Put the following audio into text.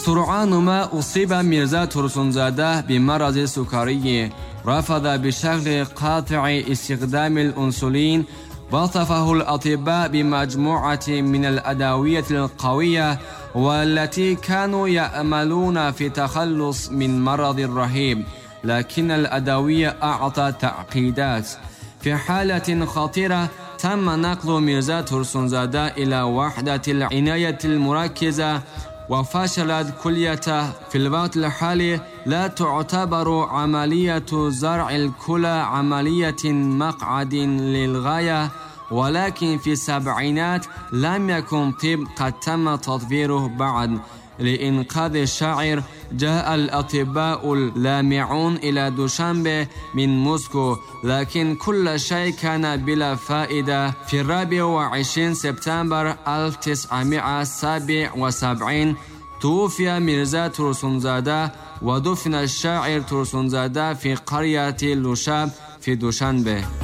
سرعان ما أصيب ميرزا ترسونزاده بمرض السكري. رفض بشكل قاطع استخدام الأنسولين. وصفه الأطباء بمجموعة من الأدوية القوية والتي كانوا يأملون في التخلص من مرض رهيب، لكن الأدوية أعطت تعقيدات. في حالة خطيرة تم نقل ميرزا ترسونزاده إلى وحدة العناية المركزة وفشلت كليته. في الوقت الحالي لا تعتبر عملية زرع الكلى عملية مقعد للغاية، ولكن في السبعينات لم يكن طب قد تم تطويره بعد. لإنقاذ الشاعر جاء الأطباء اللامعون إلى دوشنبه من موسكو، لكن كل شيء كان بلا فائدة. في 24 سبتمبر 1977 توفي ميرزا ترسونزاده ودفن الشاعر ترسونزاده في قرية لوشاب في دوشنبه.